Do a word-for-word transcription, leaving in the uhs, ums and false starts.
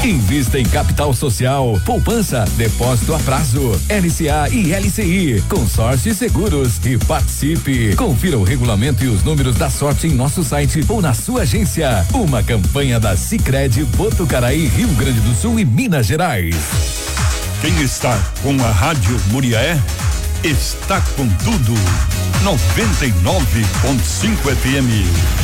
Invista em capital social, poupança, depósito a prazo, L C A e L C I, consórcio e seguros e participe. Confira o regulamento e os números da sorte em nosso site ou na sua agência. Uma campanha da Sicredi Botucaraí, Rio Grande do Sul e Minas Gerais. Quem está com a Rádio Muriaé está com tudo. noventa e nove ponto cinco F M.